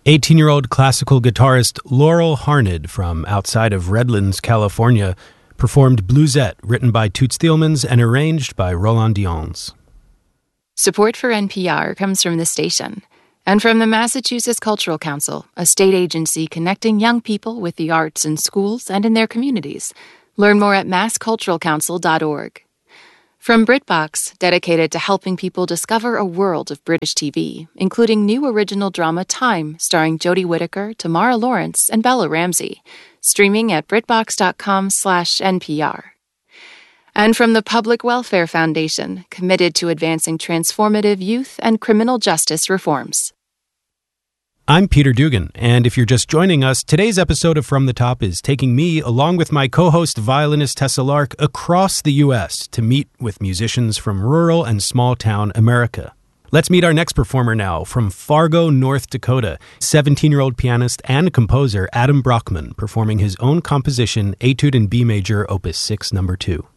18-year-old classical guitarist Laurel Harned from outside of Redlands, California, performed Bluesette, written by Toots Thielemans and arranged by Roland Dionnes. Support for NPR comes from the station and from the Massachusetts Cultural Council, a state agency connecting young people with the arts in schools and in their communities. Learn more at massculturalcouncil.org. From BritBox, dedicated to helping people discover a world of British TV, including new original drama Time, starring Jodie Whittaker, Tamara Lawrence, and Bella Ramsey, streaming at BritBox.com/NPR. And from the Public Welfare Foundation, committed to advancing transformative youth and criminal justice reforms. I'm Peter Dugan, and if you're just joining us, today's episode of From the Top is taking me, along with my co-host violinist Tessa Lark, across the U.S. to meet with musicians from rural and small-town America. Let's meet our next performer now, from Fargo, North Dakota, 17-year-old pianist and composer Adam Brockman, performing his own composition, Etude in B Major, Opus 6, No. 2.